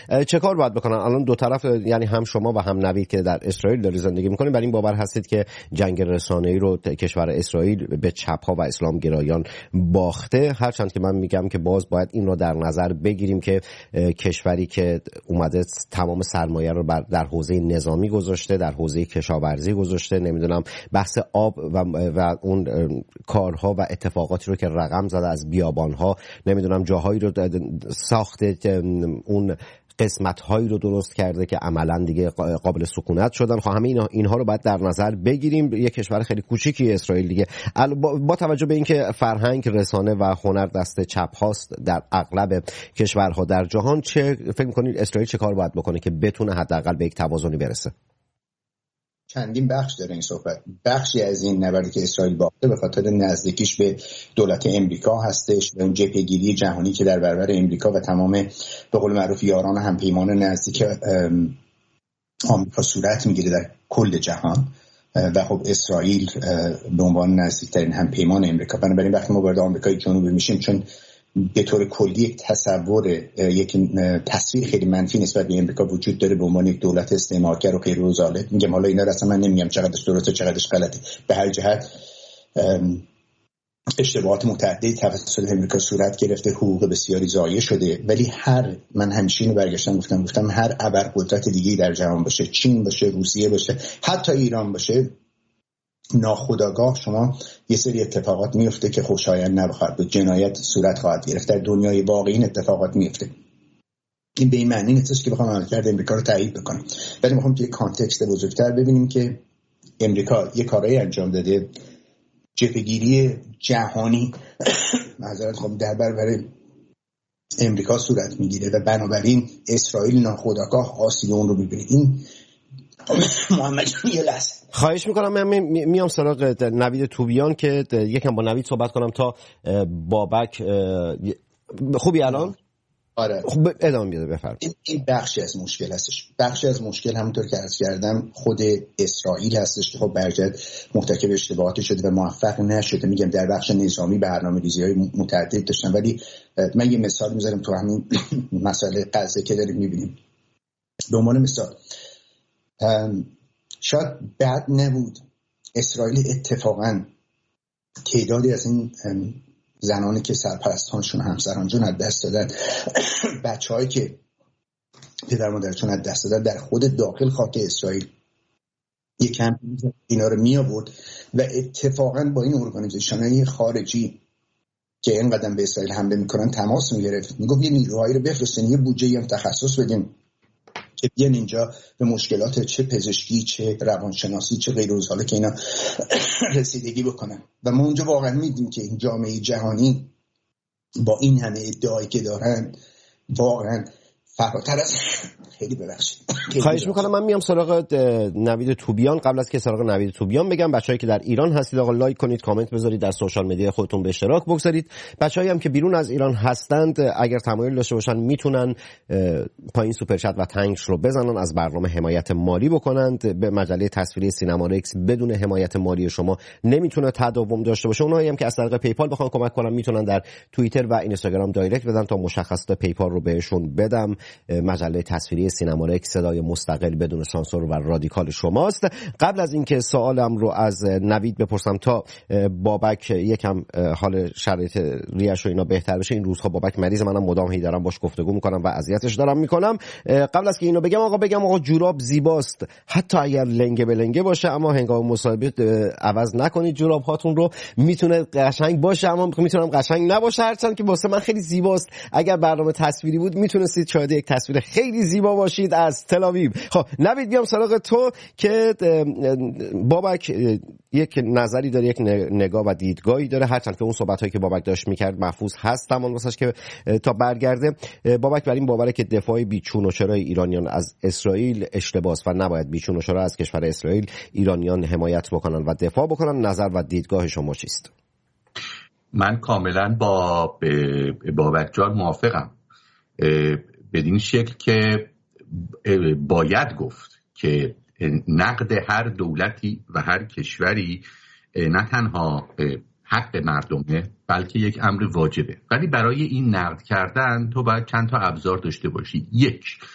چه کار باید بکنن الان دو طرف، یعنی هم شما و هم نوید که در اسرائیل داری زندگی میکنید، بر این باور هستید که جنگ رسانه‌ای رو کشور اسرائیل به چپ‌ها و اسلامگرایان باخته، هرچند که من میگم که باز باید این رو در نظر بگیریم که کشوری که اومده تمام سرمایه رو در حوزه نظامی گذاشته، در حوزه کشاورزی گذاشته، نمیدونم بحث آب و اون کارها و اتفاقاتی رو که رقم زده از بیابانها، نمیدونم جاهایی رو ساخته، اون قسمت‌هایی رو درست کرده که عملاً دیگه قابل سکونت شدن. خب همه اینها رو باید در نظر بگیریم. یک کشور خیلی کوچیکی اسرائیل دیگه، با توجه به اینکه فرهنگ، رسانه و هنر دست چپ هاست در اغلب کشورها در جهان، چه فکر می‌کنید اسرائیل چه کار باید بکنه که بتونه حداقل به یک توازنی برسه؟ چندین بخش داره این صحبت. بخشی از این نبردی که اسرائیل باخته به خاطر نزدیکیش به دولت امریکا هستش و اون جبهه‌گیری جهانی که در برابر امریکا و تمام به قول معروف یاران و همپیمان نزدیک آمریکا صورت میگیره در کل جهان و خب اسرائیل به عنوان نزدیکترین همپیمان امریکا. بنابراین وقتی ما وارد آمریکای جنوبی میشیم، چون به طور کلی یک تصویر خیلی منفی نسبت به امریکا وجود داره به عنوان یک دولت استعمارگر و غیر و ظالم. میگم حالا اینا اصلا من نمیگم چقدرش درسته چقدرش غلطه، به هر جهت اشتباهات متعددی توسط امریکا صورت گرفته، حقوق بسیاری ضایع شده، ولی من همیشه اینو برگشتم گفتم هر ابرقدرت دیگه‌ای در جهان باشه، چین باشه، روسیه باشه، حتی ایران باشه، ناخودآگاه شما یه سری اتفاقات میفته که خوشایند نخواهد بود، جنایت صورت خواهد گرفت. در دنیای واقعی این اتفاقات میفته. این به این معنی نیست که بخوام عملکرد امریکا رو تایید بکنم، ولی میخوام توی کانتکست بزرگتر ببینیم که امریکا یه کارایی انجام داده، جبهه‌گیری جهانی معذرت خب در برابر امریکا صورت میگیره و بنابراین اسرائیل ناخودآگاه آسیب اون رو میبینه. این محمد یه لحظه خواهش میکنم، من میام سراغ نوید توبیان که یکم با نوید صحبت کنم تا بابک. خوبی الان؟ آره خب ادامه بده، بفرمایید. این بخشی از مشکل هستش. بخشی از مشکل همونطور که عرض کردم خود اسرائیل هستش که خب برجت مرتکب اشتباهاتی شده و موفق نشده. میگم در بخش نظامی برنامه‌ریزی‌های متعدد داشتن، ولی من یه مثال میذارم تو همین مسئله غزه که داریم میبینیم. به عنوان مثال شاید بد نبود اسرائیل اتفاقاً تعدادی از این زنانی که سرپرستانشون همسرانشون از دست دادن، بچه‌هایی که پدر مادرشون از دست دادن، در خود داخل خاک اسرائیل یکم اینا رو می آورد و اتفاقاً با این ارگانیزیشن‌های خارجی که اینقدر به اسرائیل حمله میکنن تماس میگرفت، میگفت یه نیروهایی رو بفرستین، یه بودجه هم تخصص بدین که بیان اینجا به مشکلات چه پزشکی، چه روانشناسی، چه غیر از حالا که اینا رسیدگی بکنن. و ما اونجا واقعا میدیم که این جامعه جهانی با این همه ادعایی که دارن واقعا فراتر از خیلی ببخشید. خواهش میکنم، من میام سراغ نوید توبیان. قبل از که سراغ نوید توبیان بگم، بچه‌ای که در ایران هستید آقا لایک کنید، کامنت بذارید، در سوشال مدیا خودتون به اشتراک بگذارید. بچه‌ای هم که بیرون از ایران هستند اگر تمایل داشته باشن میتونن پایین سوپر چت و تانکس رو بزنن، از برنامه حمایت مالی بکنند. به مجله تصویری سینما رکس بدون حمایت مالی شما نمیتونه تداوم داشته باشه. اونایی هم که از طریق پیپال بخوان کمک کنن میتونن در توییتر و اینستاگرام دایرکت بدن تا مشخصات پیپال رو بهشون بدم. مجله تصویری سینما رکس صدای مستقل بدون سانسور و رادیکال شماست. قبل از اینکه سوالم رو از نوید بپرسم تا بابک یکم حال شرایط ریش و اینا بهتر بشه، این روزها بابک مریض، منم مدام هی دارم باش گفتگو میکنم و اذیتش دارم میکنم. قبل از که اینو بگم آقا جوراب زیباست حتی اگر لنگه به لنگه باشه، اما هنگام مصاحبه عوض نکنید جوراب هاتون رو. میتونه قشنگ باشه اما میتونم قشنگ نباشه، هرچند که واسه من خیلی زیباست. اگر برنامه تصویری بود میتونستید شاید یک تصویر خیلی زیبا باشید از تل آویو. خب نوید بیام سراغ تو که بابک یک نظری داره، یک نگاه و دیدگاهی داره، هرچند که اون صحبتایی که بابک داشت میکرد محفوظ هست تمام واسش که تا برگرده. بابک بر این باوره که دفاع بیچون و چرای ایرانیان از اسرائیل اشتباهه و نباید بیچون و چرا از کشور اسرائیل ایرانیان حمایت بکنن و دفاع بکنن. نظر و دیدگاه شما چیست؟ من کاملا با بابک جان موافقم، بدین شکل که باید گفت که نقد هر دولتی و هر کشوری نه تنها حق مردمه بلکه یک امر واجبه، ولی برای این نقد کردن تو باید چند تا ابزار داشته باشی. یک،